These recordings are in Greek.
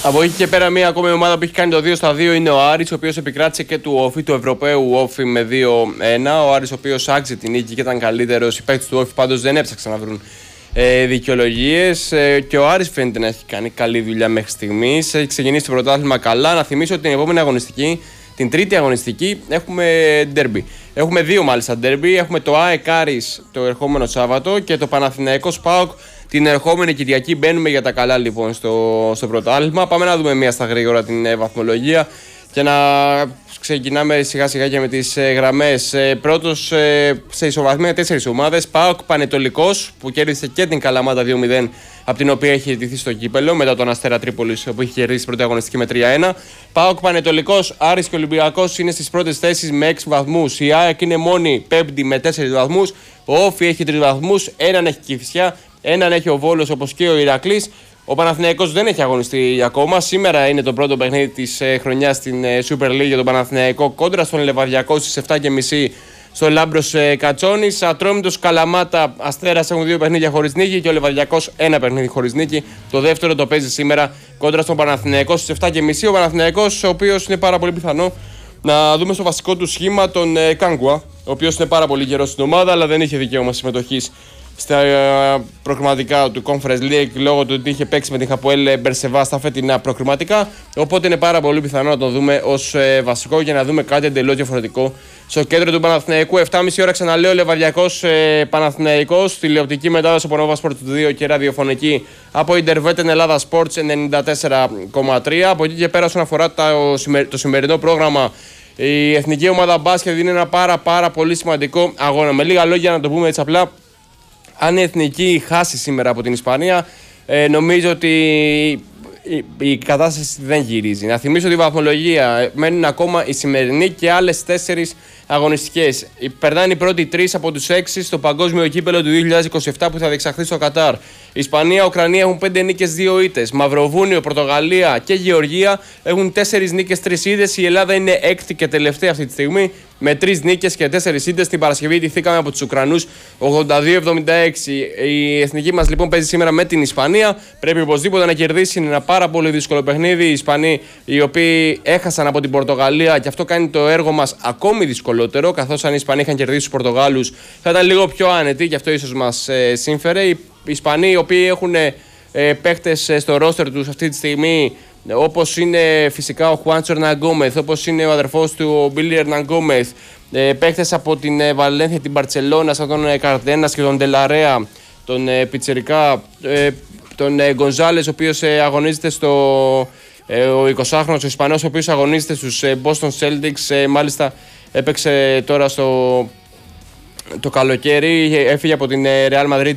Από εκεί και πέρα, μία ακόμη ομάδα που έχει κάνει το 2-2 είναι ο Άρης, ο οποίος επικράτησε και του Όφη, του Ευρωπαίου Όφη με 2-1. Ο Άρης, ο οποίος άξιζε την νίκη και ήταν καλύτερος. Οι παίκτες του Όφη πάντως δεν έψαξαν να βρουν δικαιολογίες. Και ο Άρης φαίνεται να έχει κάνει καλή δουλειά μέχρι στιγμής. Έχει ξεκινήσει το πρωτάθλημα καλά. Να θυμίσω ότι την επόμενη αγωνιστική, την τρίτη αγωνιστική, έχουμε ντέρμπι. Έχουμε δύο μάλιστα ντέρμπι. Έχουμε το ΑΕΚ Άρης το ερχόμενο Σάββατο και το Παναθηναϊκός ΠΑΟΚ την ερχόμενη Κυριακή. Μπαίνουμε για τα καλά λοιπόν στο πρωτάθλημα. Πάμε να δούμε μία στα γρήγορα την βαθμολογία και να ξεκινάμε σιγά σιγά και με τις γραμμές. Πρώτος σε ισοβαθμία 4 ομάδες. ΠΑΟΚ Πανετολικός που κέρδισε και την Καλαμάτα 2-0, από την οποία έχει ιτηθεί στο κύπελο μετά τον Αστέρα Τρίπολης που είχε κερδίσει την πρώτη αγωνιστική με 3-1. ΠΑΟΚ Πανετολικός, Άρης και Ολυμπιακός είναι στις πρώτες θέσεις με 6 βαθμούς. Η ΑΕΚ είναι μόνη πέμπτη με 4 βαθμούς. Ο Όφη έχει 3 βαθμούς, έναν έχει Κηφισιά, έναν έχει ο Βόλος όπως και ο Ηρακλής. Ο Παναθηναϊκός δεν έχει αγωνιστεί ακόμα. Σήμερα είναι το πρώτο παιχνίδι της χρονιάς στην Super League για τον Παναθηναϊκό κόντρα στον Λεβαδιακό στις 7.30 στο Λάμπρος Κατσόνης. Ατρόμητος, Καλαμάτα, Αστέρας έχουν 2 παιχνίδια χωρίς νίκη και ο Λεβαδιακός 1 παιχνίδι χωρίς νίκη. Το δεύτερο το παίζει σήμερα κόντρα στον Παναθηναϊκό στις 7.30. Ο Παναθηναϊκός, ο οποίος είναι πάρα πολύ πιθανό να δούμε στο βασικό του σχήμα τον Κάγκουα, ο οποίος είναι πάρα πολύ καιρό στην ομάδα, αλλά δεν είχε δικαίωμα συμμετοχής στα προκριματικά του Conference League λόγω του ότι είχε παίξει με την Χαποέλ Μπερσεβά στα φετινά προκριματικά. Οπότε είναι πάρα πολύ πιθανό να τον δούμε ως βασικό για να δούμε κάτι εντελώς διαφορετικό στο κέντρο του Παναθηναϊκού. 7.30 ώρα ξαναλέω, Λεβαδιακός Παναθηναϊκός, τηλεοπτική μετάδοση από Nova Sport 2 και ραδιοφωνική από Interveten Ελλάδα Sports 94,3. Από εκεί και πέρα, όσον αφορά το σημερινό πρόγραμμα, η εθνική ομάδα μπάσκετ είναι ένα πάρα πολύ σημαντικό αγώνα. Με λίγα λόγια, να το πούμε έτσι απλά, αν η εθνική χάσει σήμερα από την Ισπανία, νομίζω ότι η κατάσταση δεν γυρίζει. Να θυμίσω τη βαθμολογία. Μένουν ακόμα η σημερινή και άλλες 4 αγωνιστικές. Περνάνε οι πρώτοι 3 από τους 6 στο παγκόσμιο κύπελο του 2027 που θα διεξαχθεί στο Κατάρ. Η Ισπανία, Ουκρανία έχουν 5 νίκες, 2 ήττες. Μαυροβούνιο, Πορτογαλία και Γεωργία έχουν 4 νίκες, 3 ήττες. Η Ελλάδα είναι έκτη και τελευταία αυτή τη στιγμή με 3 νίκες και 4 ήττες. Την Παρασκευή ιτηθήκαμε από τους Ουκρανούς 82-76. Η εθνική μας λοιπόν παίζει σήμερα με την Ισπανία. Πρέπει οπωσδήποτε να κερδίσει. Είναι ένα πάρα πολύ δύσκολο παιχνίδι. Οι Ισπανοί, οι οποίοι έχασαν από την Πορτογαλία, και αυτό κάνει το έργο μας ακόμη δυσκολότερο. Καθώς αν οι Ισπανοί είχαν κερδίσει τους Πορτογάλους, θα ήταν λίγο πιο άνετοι και αυτό ίσως μας σύμφερε. Οι Ισπανοί, οι οποίοι έχουν παίχτες στο ρόστερ τους αυτή τη στιγμή, όπως είναι φυσικά ο Χουάντσο Ερναγκόμεθ, όπως είναι ο αδερφός του ο Μπίλι Ερναγκόμεθ, παίχτες από την Βαλένθια, την Μπαρτσελώνα, σαν τον Καρτένας και τον Ντελαρέα, τον Πιτσερικά, τον Γκονζάλες, ο οποίος αγωνίζεται ο 20χρονος ο Ισπανός, ο οποίος αγωνίζεται στους Boston Celtics, μάλιστα έπαιξε τώρα το καλοκαίρι, έφυγε από την Real Madrid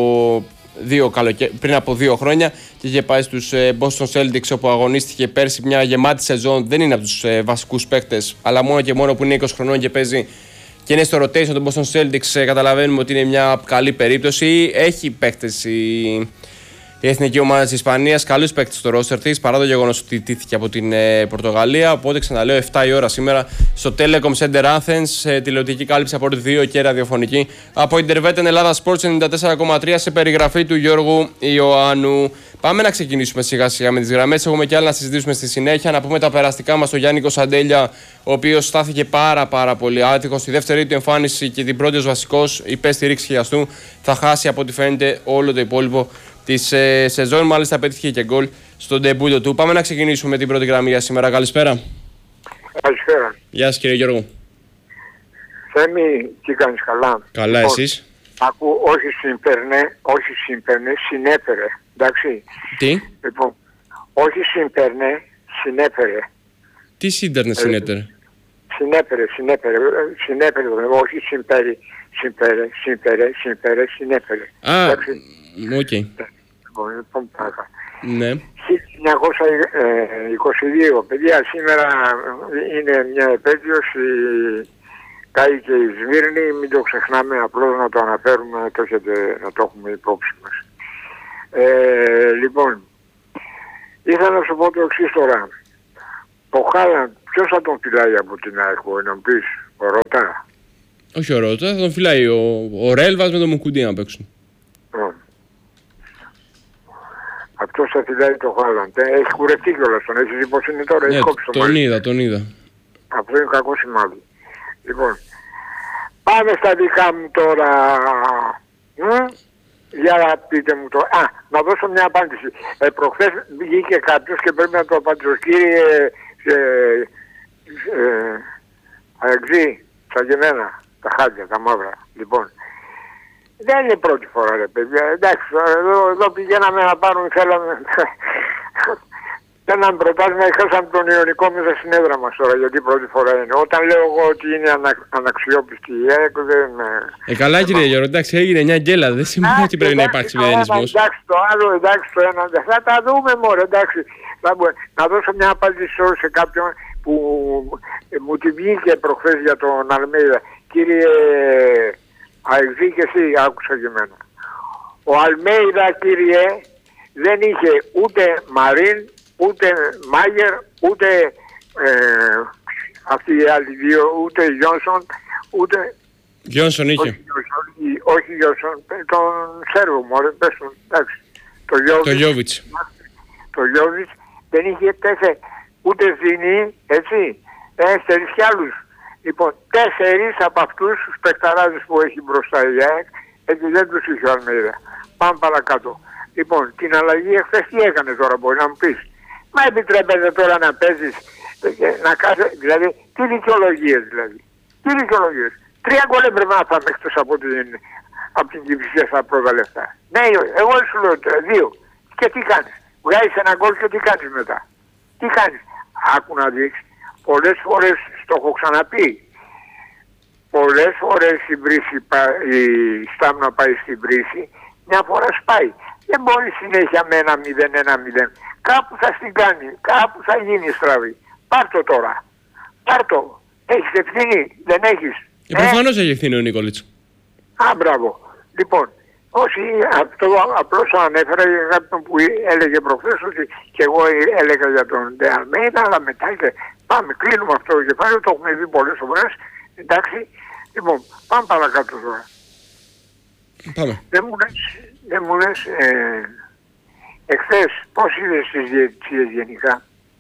πριν από 2 χρόνια και είχε πάει στους Boston Celtics, όπου αγωνίστηκε πέρσι μια γεμάτη σεζόν. Δεν είναι από τους βασικούς παίκτες, αλλά μόνο και μόνο που είναι 20 χρονών και παίζει και είναι στο rotation των Boston Celtics, καταλαβαίνουμε ότι είναι μια καλή περίπτωση. Έχει παίκτες η εθνική ομάδα της Ισπανίας, καλούς παίκτες στο roster της, παρά το γεγονός ότι τήθηκε από την Πορτογαλία. Οπότε ξαναλέω, 7 η ώρα σήμερα στο Telecom Center Athens, τηλεοπτική κάλυψη από 2 και ραδιοφωνική από Interveten Ελλάδα Sports 94,3 σε περιγραφή του Γιώργου Ιωάννου. Πάμε να ξεκινήσουμε σιγά σιγά με τις γραμμές. Έχουμε και άλλα να συζητήσουμε στη συνέχεια. Να πούμε τα περαστικά μας στο Γιάννη Κωνσταντέλια, ο οποίος στάθηκε πάρα πολύ άτυχος στη δεύτερη του εμφάνιση και την πρώτη ως βασικός. Υπέστη ρήξη χιαστού. Θα χάσει από ό,τι φαίνεται όλο το υπόλοιπο της σεζόν. Μάλιστα πέτυχε και γκολ στον ντεμπούτο του. Πάμε να ξεκινήσουμε με την πρώτη γραμμή για σήμερα. Καλησπέρα. Καλησπέρα. Γεια σας κύριε Γιώργο. Θέμη, τι κάνεις, καλά? Καλά, λοιπόν, εσείς? Άκου, όχι συμπέρνε, συνέφερε. Εντάξει. Τι? Λοιπόν, όχι συμπέρνε, συνέφερε. Τι σύντερνε συνέφερε? Συνέφερε, όχι συμπέρι. Συνέφερε. Α, οκ. Λοιπόν, πράγμα. Ναι. 1922, παιδιά, σήμερα είναι μια επέτειος, κάηκε η Σμύρνη, μην το ξεχνάμε, απλώς να το αναφέρουμε, να το έχουμε υπόψη μας. Λοιπόν, ήθελα να σου πω το εξής τώρα. Ο Χάλαντ, ποιος θα τον φυλάει από την ΑΕΚ, να μου πεις, ο Ρώτα? Όχι ο Ρώτα, θα τον φυλάει ο Ρέλβας με τον Μουκουντή να παίξουν. Απ' αυτός θα φυλάει το Χάλαντ. Έχει κουρευτεί κιόλας τον. Έχεις δει πως είναι τώρα, έχει κόψει το μαλλί. Τον είδα. Αυτό είναι κακό σημάδι. Λοιπόν, πάμε στα δικά μου τώρα. Για να πείτε μου το. Να δώσω μια απάντηση. Προχθές βγήκε κάποιος και πρέπει να το απαντήσω. Κύριε Αεξή, σαν και εμένα, τα χάλια, τα μαύρα. Λοιπόν, δεν είναι πρώτη φορά ρε παιδιά. Εντάξει, εδώ πηγαίναμε να πάρουν, θέλαμε. Έναν προτάσμα, χάσαμε τον Ιωνικό μέσα στην έδρα μας τώρα, γιατί πρώτη φορά είναι. Όταν λέω εγώ ότι είναι αναξιόπιστη η ΑΕΚ, δεν... καλά κύριε Γιώργο, εντάξει, έγινε μια γκέλα, δεν σημαίνει ότι πρέπει να υπάρξει μηδενισμός. Εντάξει το άλλο, εντάξει το ένα, θα τα δούμε μωρέ, εντάξει. Να δώσω μια απάντηση σε κάποιον που μου τη βγήκε προχθές για τον Αλμέιδα. Κύριε Αεξή και εσύ άκουσα και εμένα. Ο Αλμέιδα κύριε δεν είχε ούτε Μαρίν, ούτε Μάγερ, ούτε αυτοί οι άλλοι δύο, ούτε Γιόνσον, ούτε... Γιόνσον είχε. Όχι Γιόνσον, τον Σέρβο μωρέ, πες τον, εντάξει. Το Γιόβιτς. Το Γιόβιτς δεν είχε ούτε Ζήνη, έτσι, 4 κι άλλους. Λοιπόν, 4 από αυτούς τους παικταράδες που έχει μπροστά η ΑΕΚ, έτσι δεν τους είχε ο Αλμέιδα. Πάμε παρακάτω. Λοιπόν, την αλλαγή εχθές τι έκανε τώρα, μπορεί να μου πεις. Μα επιτρέπεται τώρα να παίζεις, να κάνεις, δηλαδή, τι δικαιολογίες δηλαδή. Τι δικαιολογίες. 3 γκολ έπρεπε να πάμε εκτός από την Κηφισιά στα πρώτα λεφτά. Ναι, εγώ σου λέω 2. Και τι κάνεις. Βγάζεις ένα γκολ και τι κάνεις μετά. Τι κάνεις. Άκου να δεις. Πολλές φορές, το έχω ξαναπεί, πολλές φορές η Στάμνα πάει στην Βρύση, μια φορά σπάει. Δεν μπορεί συνέχεια με 1-0. Κάπου θα στην κάνει, κάπου θα γίνει στραβή. Πάρ' το τώρα. Πάρ' το. Έχεις ευθύνη, δεν έχεις. Προφανώς έχει ευθύνη ο Νίκολιτς. Μπράβο. Λοιπόν, όσοι αυτό απλώς το ανέφερα για κάποιον που έλεγε προχθές ότι και εγώ έλεγα για τον Ντε Αλμέιδα, αλλά μετά και πάμε, κλείνουμε αυτό το κεφάλαιο, το έχουμε δει πολλές φορές. Εντάξει, λοιπόν, πάμε παρακάτω τώρα. Πάμε. Δεν μου λες, εχθές πώς είδες τις διαιτησίες γενικά.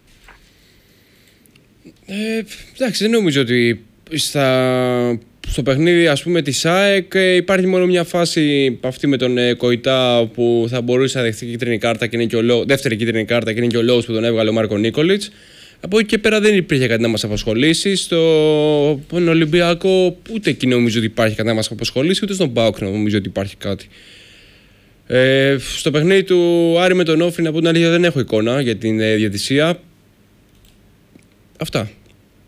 Εντάξει, δεν νομίζω ότι στο παιχνίδι ας πούμε της ΑΕΚ υπάρχει μόνο μια φάση αυτή με τον Κοϊτά που θα μπορούσε να δεχτεί κίτρινη κάρτα και είναι και δεύτερη κίτρινη κάρτα και είναι και ο λόγος που τον έβγαλε ο Μάρκο Νίκολιτς. Από εκεί και πέρα δεν υπήρχε κάτι να μας απασχολήσει. Στον Ολυμπιακό ούτε εκεί νομίζω ότι υπάρχει κάτι να μας απασχολήσει, ούτε στον ΠΑΟΚ νομίζω ότι υπάρχει κάτι. Στο παιχνίδι του Άρη με τον Όφη, να πω την αλήθεια, δεν έχω εικόνα για την διαιτησία. Αυτά.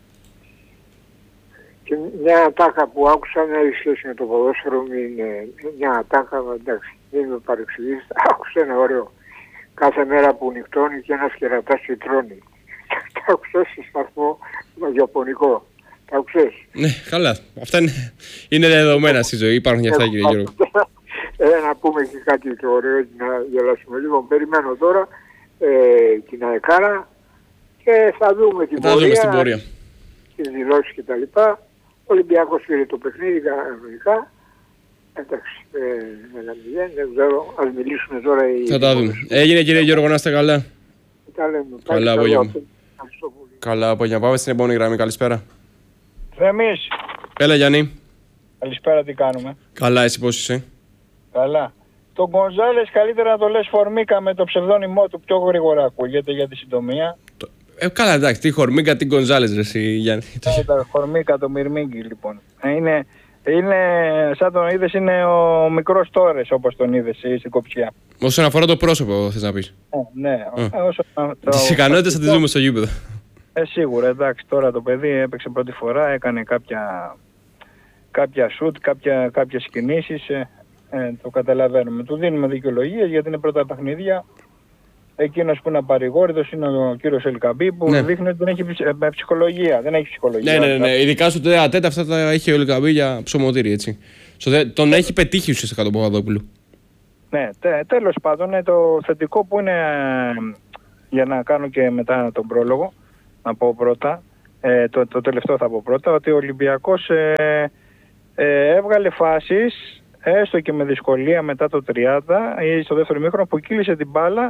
Και μια ατάκα που άκουσα, δεν έχει σχέση με το ποδόσφαιρο, μια ατάκα, εντάξει, δεν με παρεξηγείς, άκουσα ένα ωραίο. Κάθε μέρα που νυχτώνει και ένας κερατάς φυτρώνει. Τα άκουσες στο σταθμό Ιαπωνικό. Τα άκουσες. Ναι, καλά. Αυτά είναι δεδομένα στη ζωή. Υπάρχουν και αυτά, κύριε Γιώργο. Να πούμε και κάτι το ωραίο να γελάσουμε. Λοιπόν, περιμένω τώρα την αεκάρα και θα δούμε την πορεία. Τις δηλώσεις και τα λοιπά. Ο Ολυμπιακός πήρε το παιχνίδι κανονικά. Εντάξει, 1-0, δεν ξέρω, ας μιλήσουμε τώρα. Θα τα δούμε. Έγινε κύριε Γιώργο, να είστε καλά. Καλά απόγευμα. Καλά απόγευμα. Πάμε στην επόμενη γραμμή. Καλησπέρα. Θέμης. Έλα Γιάννη. Καλησπέρα, τι κάνουμε. Καλά, εσύ πώς είσαι. Καλά. Τον Γκονζάλες καλύτερα να το λες Φορμίκα με το ψευδόνυμό του, πιο γρήγορα ακούγεται για τη συντομία. Καλά, εντάξει, τι Χορμίκα, τι Γκονζάλες ρε εσύ Γιάννη. Το Χορμίκα, το Μυρμίγκι λοιπόν. Είναι σαν τον είδες, είναι ο μικρός Τόρες όπως τον είδες στην κοψιά. Όσον αφορά το πρόσωπο θες να πεις. Ναι. Τις ικανότητες θα τις δούμε στο γήπεδο. Σίγουρα, εντάξει, τώρα το παιδί έπαιξε πρώτη φορά, έκανε κάποια σουτ, κάποιες κινήσεις, το καταλαβαίνουμε. Του δίνουμε δικαιολογίες γιατί είναι πρώτα παιχνίδια. Εκείνος που είναι απαρηγόρητος είναι ο κύριος Ελκαμπή που δείχνει ότι δεν έχει ψυχολογία. Δεν έχει ψυχολογία. Ναι. Ειδικά στο τέτα αυτά τα έχει ο Ελκαμπή για ψωμοτήρι, έτσι. Τον έχει πετύχει ουσιαστικά τον Παπαδόπουλο. Ναι, τέλος πάντων, το θετικό που είναι, για να κάνω και μετά τον πρόλογο, να πω πρώτα, το τελευταίο θα πω πρώτα, ότι ο Ολυμπιακός έβγαλε φάσεις, έστω και με δυσκολία μετά το 30 ή στο δεύτερο ημίχρονο, που κύλησε την μπάλα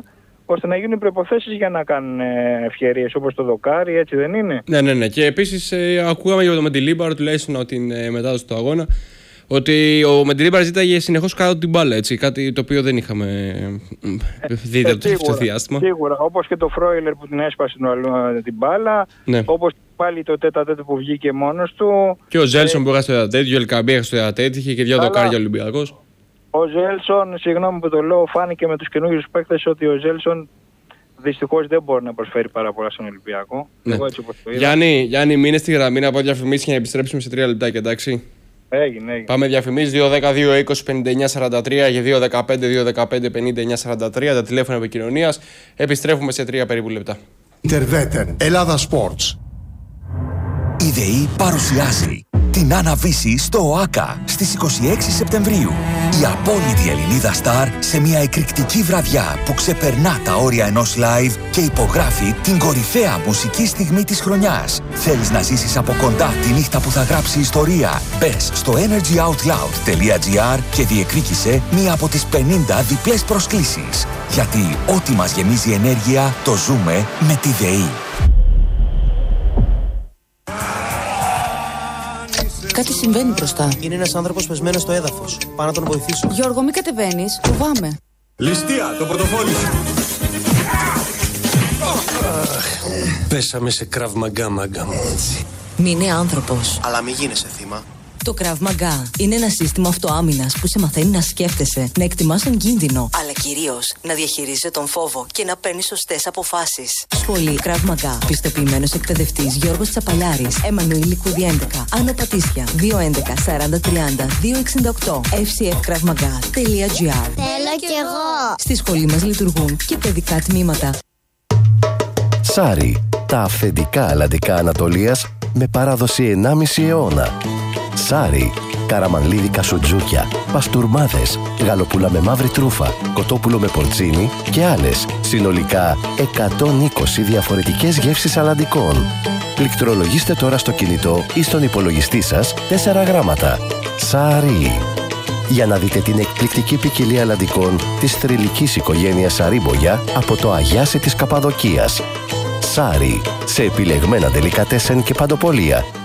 ώστε να γίνουν προϋποθέσεις για να κάνουν ευκαιρίες, όπως το δοκάρι, έτσι δεν είναι? Ναι. Και επίσης ακούγαμε για το Μεντιλίμπαρο, τουλάχιστον από την μετάδοση του αγώνα, ότι ο Μεντιλίμπαρο ζήταγε συνεχώς κάτω την μπάλα. Έτσι, κάτι το οποίο δεν είχαμε δει το τελευταίο διάστημα. Σίγουρα. Όπως και το Φρόιλερ που την έσπασε την μπάλα. Ναι. Όπως πάλι το τέταρτο που βγήκε μόνος του. Και ο Ζέλσον που έχασε το τέταρτο, ο Ελκαμπή έχασε το τέταρτο, είχε και 2 δοκάρια Ολυμπιακός. Ο Ζέλσον, συγγνώμη που το λέω, φάνηκε με τους καινούριους παίκτες ότι ο Ζέλσον δυστυχώς δεν μπορεί να προσφέρει πάρα πολλά στον Ολυμπιακό. Ναι. Εγώ έτσι όπως το είδα. Γιάννη, μείνε στη γραμμή να πω διαφημίσεις και να επιστρέψουμε σε 3 λεπτάκια, εντάξει. Έγινε. Πάμε διαφημίσεις 2-10-2-20-59-43 και 2-15-2-15-59-43 τα τηλέφωνα επικοινωνίας. Επιστρέφουμε σε 3 περίπου λεπτά. Τερβέτεν, Ελλάδα Sports. Η ΔΕΗ παρουσιάζει την Άννα-Βύση στο ΟΑΚΑ στις 26 Σεπτεμβρίου. Η απόλυτη Ελληνίδα στάρ σε μια εκρηκτική βραδιά που ξεπερνά τα όρια ενός live και υπογράφει την κορυφαία μουσική στιγμή της χρονιάς. Θέλεις να ζήσεις από κοντά τη νύχτα που θα γράψει ιστορία? Μπες στο energyoutloud.gr και διεκδίκησε μία από τις 50 διπλές προσκλήσεις. Γιατί ό,τι μας γεμίζει ενέργεια το ζούμε με τη ΔΕΗ. Κάτι συμβαίνει μπροστά. Είναι ένας άνθρωπος πεσμένος στο έδαφος. Πάω να τον βοηθήσω. Γιώργο, μην κατεβαίνεις. Φοβάμαι. Ληστεία, το πορτοφόλι σου. Πέσαμε σε Krav Maga, μάγκα μου. Μην είναι άνθρωπος. Αλλά μην γίνεσαι θύμα. Το Krav Maga είναι ένα σύστημα αυτοάμυνας που σε μαθαίνει να σκέφτεσαι, να εκτιμάς τον κίνδυνο, αλλά κυρίως να διαχειρίζεσαι τον φόβο και να παίρνεις σωστές αποφάσεις. Σχολή Krav Maga. Πιστοποιημένος εκπαιδευτής Γιώργος Τσαπαλιάρης, Εμμανουήλ Λικούδη 11, Άνω Πατήσια, 211 40 30 268, fcfkravmaga.gr. Θέλω κι εγώ. Στη σχολή μας λειτουργούν και παιδικά τμήματα. Σάρι, τα αυθεντικά αλλαντικά Ανατολίας με παράδοση 1,5 αιώνα. Σάρι, καραμανλίδικα σουτζούκια, παστούρμάδες, γαλοπούλα με μαύρη τρούφα, κοτόπουλο με πορτσίνι και άλλες. Συνολικά 120 διαφορετικές γεύσεις αλλαντικών. Πληκτρολογήστε τώρα στο κινητό ή στον υπολογιστή σας 4 γράμματα. Σάρι. Για να δείτε την εκπληκτική ποικιλία αλλαντικών της θρυλικής οικογένειας Σαρίμπογια από το Αγιάσι της Καπαδοκίας. Σάρι, σε επιλεγμένα ντελικατέσεν και παντοπολία.